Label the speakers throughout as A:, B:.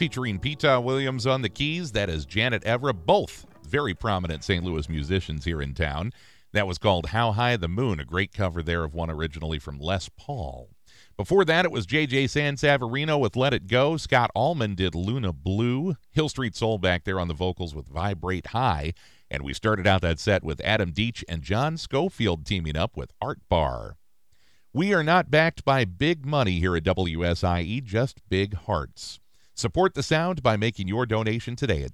A: featuring Peta Williams on the keys. That is Janet Evra, both very prominent St. Louis musicians here in town. That was called How High the Moon, a great cover there of one originally from Les Paul. Before that, it was J.J. Sansaverino with Let It Go. Scott Allman did Luna Blue. Hill Street Soul back there on the vocals with Vibrate High. And we started out that set with Adam Deach and John Schofield teaming up with Art Bar. We are not backed by big money here at WSIE, just big hearts. Support the sound by making your donation today at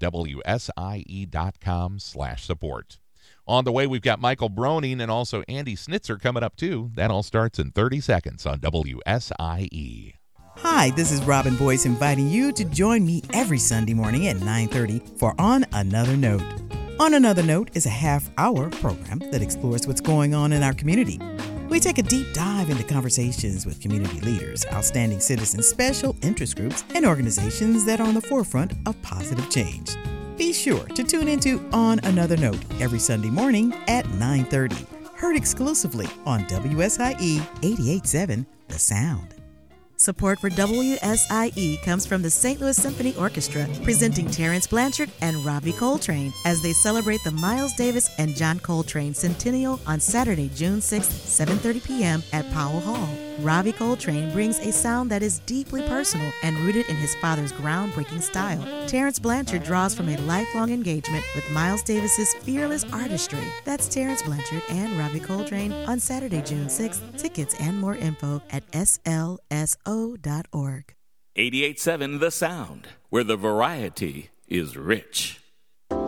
A: WSIE.com/support. On the way, we've got Michael Broning and also Andy Snitzer coming up, too. That all starts in 30 seconds on WSIE.
B: Hi, this is Robin Boyce inviting you to join me every Sunday morning at 9:30 for On Another Note. On Another Note is a half-hour program that explores what's going on in our community. We take a deep dive into conversations with community leaders, outstanding citizens, special interest groups, and organizations that are on the forefront of positive change. Be sure to tune into On Another Note every Sunday morning at 9:30. Heard exclusively on WSIE 88.7 The Sound.
C: Support for WSIE comes from the St. Louis Symphony Orchestra, presenting Terrence Blanchard and Robbie Coltrane as they celebrate the Miles Davis and John Coltrane Centennial on Saturday, June 6th, 7:30 p.m. at Powell Hall. Robbie Coltrane brings a sound that is deeply personal and rooted in his father's groundbreaking style. Terrence Blanchard draws from a lifelong engagement with Miles Davis's fearless artistry. That's Terrence Blanchard and Robbie Coltrane on Saturday, June 6th. Tickets and more info at slso.org.
D: 88.7 The Sound, where the variety is rich.